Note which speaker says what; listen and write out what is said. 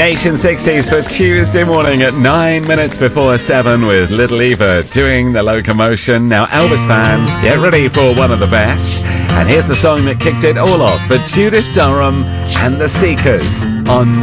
Speaker 1: Nation 60s for Tuesday morning at 9 minutes before 7 with Little Eva doing the locomotion. Now, Elvis fans, get ready for one of the best. And here's the song that kicked it all off for Judith Durham and the Seekers on